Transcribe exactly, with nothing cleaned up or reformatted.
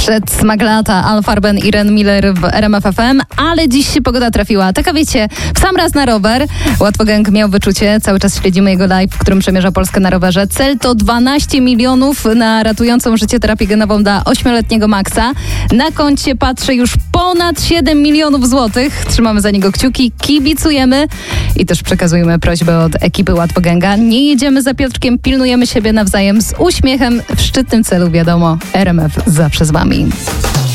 Przed smak lata Alfarben i Ren Miller w R M F F M, ale dziś się pogoda trafiła. Taka wiecie, w sam raz na rower. Łatwogang miał wyczucie, cały czas śledzimy jego live, w którym przemierza Polskę na rowerze. Cel to dwanaście milionów na ratującą życie terapię genową dla ośmioletniego Maxa. Na koncie patrzę już ponad siedem milionów złotych. Trzymamy za niego kciuki, kibicujemy i też przekazujemy prośbę od ekipy Łatwoganga. Nie jedziemy za Piotrkiem, pilnujemy siebie nawzajem z uśmiechem. W szczytnym celu, wiadomo, R M F zawsze z wami.